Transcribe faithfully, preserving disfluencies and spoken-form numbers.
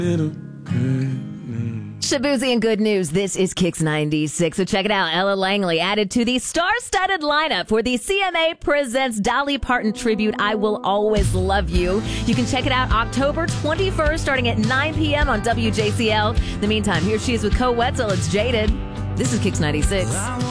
Shabuzi and good news. This is Kicks ninety-six. So check it out. Ella Langley added to the star-studded lineup for the C M A Presents Dolly Parton tribute, I Will Always Love You. You can check it out October twenty-first, starting at nine p.m. on W J C L. In the meantime, here she is with Co Wetzel. It's Jaded. This is Kicks ninety-six.